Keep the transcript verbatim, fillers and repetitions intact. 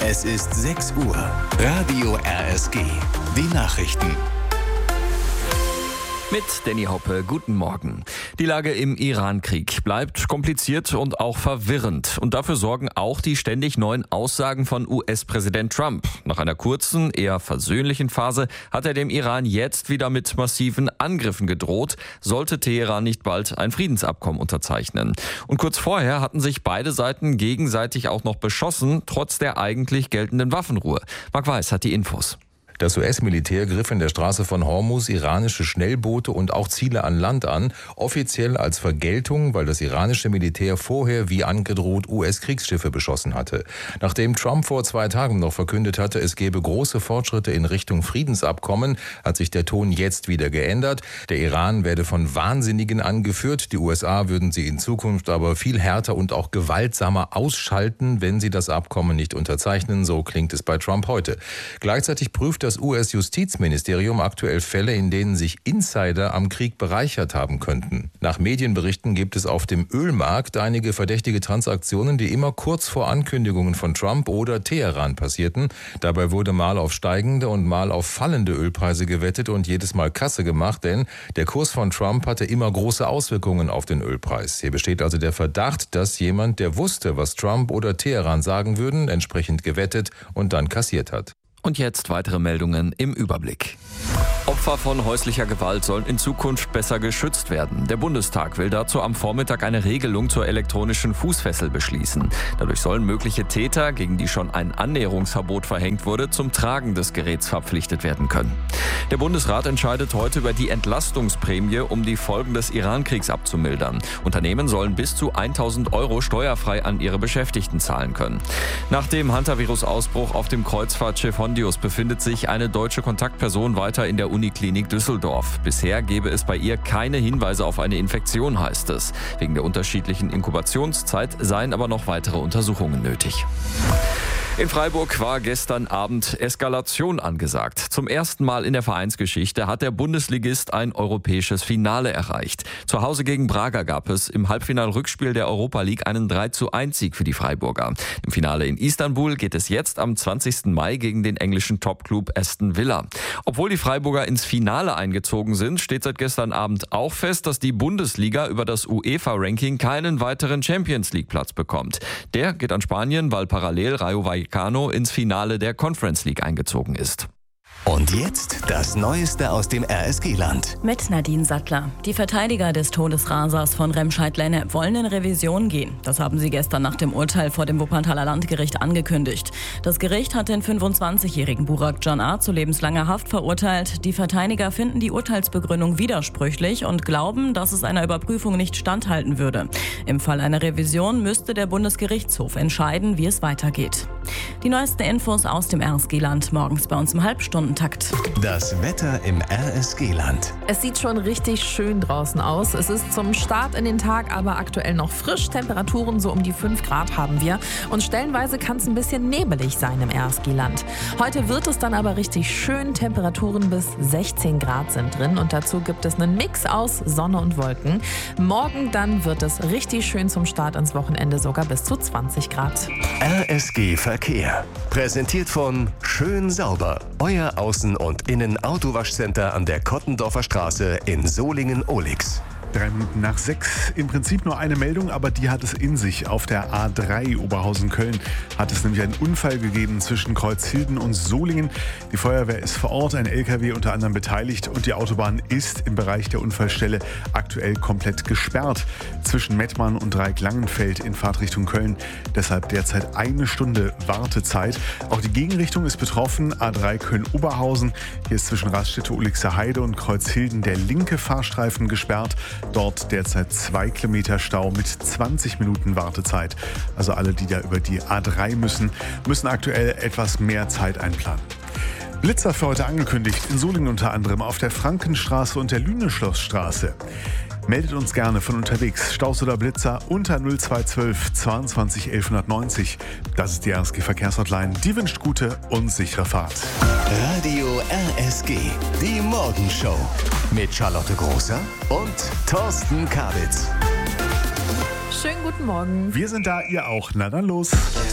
Es ist sechs Uhr. Radio R S G. Die Nachrichten. Mit Danny Hoppe, guten Morgen. Die Lage im Iran-Krieg bleibt kompliziert und auch verwirrend. Und dafür sorgen auch die ständig neuen Aussagen von U S-Präsident Trump. Nach einer kurzen, eher versöhnlichen Phase hat er dem Iran jetzt wieder mit massiven Angriffen gedroht, sollte Teheran nicht bald ein Friedensabkommen unterzeichnen. Und kurz vorher hatten sich beide Seiten gegenseitig auch noch beschossen, trotz der eigentlich geltenden Waffenruhe. Marc Weiß hat die Infos. Das U S-Militär griff in der Straße von Hormuz iranische Schnellboote und auch Ziele an Land an, offiziell als Vergeltung, weil das iranische Militär vorher wie angedroht U S-Kriegsschiffe beschossen hatte. Nachdem Trump vor zwei Tagen noch verkündet hatte, es gebe große Fortschritte in Richtung Friedensabkommen, hat sich der Ton jetzt wieder geändert. Der Iran werde von Wahnsinnigen angeführt. Die U S A würden sie in Zukunft aber viel härter und auch gewaltsamer ausschalten, wenn sie das Abkommen nicht unterzeichnen. So klingt es bei Trump heute. Gleichzeitig prüft das U S-Justizministerium aktuell Fälle, in denen sich Insider am Krieg bereichert haben könnten. Nach Medienberichten gibt es auf dem Ölmarkt einige verdächtige Transaktionen, die immer kurz vor Ankündigungen von Trump oder Teheran passierten. Dabei wurde mal auf steigende und mal auf fallende Ölpreise gewettet und jedes Mal Kasse gemacht, denn der Kurs von Trump hatte immer große Auswirkungen auf den Ölpreis. Hier besteht also der Verdacht, dass jemand, der wusste, was Trump oder Teheran sagen würden, entsprechend gewettet und dann kassiert hat. Und jetzt weitere Meldungen im Überblick. Opfer von häuslicher Gewalt sollen in Zukunft besser geschützt werden. Der Bundestag will dazu am Vormittag eine Regelung zur elektronischen Fußfessel beschließen. Dadurch sollen mögliche Täter, gegen die schon ein Annäherungsverbot verhängt wurde, zum Tragen des Geräts verpflichtet werden können. Der Bundesrat entscheidet heute über die Entlastungsprämie, um die Folgen des Iran-Kriegs abzumildern. Unternehmen sollen bis zu tausend Euro steuerfrei an ihre Beschäftigten zahlen können. Nach dem Hantavirus-Ausbruch auf dem Kreuzfahrtschiff Hondius befindet sich eine deutsche Kontaktperson weiter in der Uniklinik Düsseldorf. Bisher gebe es bei ihr keine Hinweise auf eine Infektion, heißt es. Wegen der unterschiedlichen Inkubationszeit seien aber noch weitere Untersuchungen nötig. In Freiburg war gestern Abend Eskalation angesagt. Zum ersten Mal in der Vereinsgeschichte hat der Bundesligist ein europäisches Finale erreicht. Zu Hause gegen Braga gab es im Halbfinal-Rückspiel der Europa League einen drei zu eins Sieg für die Freiburger. Im Finale in Istanbul geht es jetzt am zwanzigsten Mai gegen den englischen Topclub Aston Villa. Obwohl die Freiburger ins Finale eingezogen sind, steht seit gestern Abend auch fest, dass die Bundesliga über das UEFA-Ranking keinen weiteren Champions-League-Platz bekommt. Der geht an Spanien, weil parallel Rayo Vallecano ins Finale der Conference League eingezogen ist. Und jetzt das Neueste aus dem R S G-Land. Mit Nadine Sattler. Die Verteidiger des Todesrasers von Remscheid-Lennep wollen in Revision gehen. Das haben sie gestern nach dem Urteil vor dem Wuppertaler Landgericht angekündigt. Das Gericht hat den fünfundzwanzigjährigen Burak Can zu lebenslanger Haft verurteilt. Die Verteidiger finden die Urteilsbegründung widersprüchlich und glauben, dass es einer Überprüfung nicht standhalten würde. Im Fall einer Revision müsste der Bundesgerichtshof entscheiden, wie es weitergeht. Die neuesten Infos aus dem R S G-Land morgens bei uns im Halbstundentakt. Das Wetter im R S G-Land. Es sieht schon richtig schön draußen aus. Es ist zum Start in den Tag aber aktuell noch frisch. Temperaturen so um die fünf Grad haben wir. Und stellenweise kann es ein bisschen nebelig sein im R S G-Land. Heute wird es dann aber richtig schön. Temperaturen bis sechzehn Grad sind drin. Und dazu gibt es einen Mix aus Sonne und Wolken. Morgen dann wird es richtig schön zum Start ins Wochenende, sogar bis zu zwanzig Grad. R S G Verkehr. Präsentiert von Schön Sauber. Euer Außen- und Innen-Autowaschcenter an der Kottendorfer Straße in Solingen-Ohlix. Drei Minuten nach sechs. Im Prinzip nur eine Meldung, aber die hat es in sich. Auf der A drei Oberhausen-Köln hat es nämlich einen Unfall gegeben zwischen Kreuzhilden und Solingen. Die Feuerwehr ist vor Ort, ein L K W unter anderem beteiligt und die Autobahn ist im Bereich der Unfallstelle aktuell komplett gesperrt. Zwischen Mettmann und Dreieck-Langenfeld in Fahrtrichtung Köln. Deshalb derzeit eine Stunde Wartezeit. Auch die Gegenrichtung ist betroffen. A drei Köln-Oberhausen. Hier ist zwischen Raststätte-Ulixer Heide und Kreuzhilden der linke Fahrstreifen gesperrt. Dort derzeit zwei Kilometer Stau mit zwanzig Minuten Wartezeit. Also alle, die da über die A drei müssen, müssen aktuell etwas mehr Zeit einplanen. Blitzer für heute angekündigt, in Solingen unter anderem auf der Frankenstraße und der Lüneschlossstraße. Meldet uns gerne von unterwegs. Staus oder Blitzer unter null zwei zwölf zweiundzwanzig elfhundertneunzig. Das ist die R S G Verkehrshotline. Die wünscht gute und sichere Fahrt. Radio R S G, die Morgenshow. Mit Charlotte Großer und Thorsten Kabitz. Schönen guten Morgen. Wir sind da, ihr auch. Na dann los.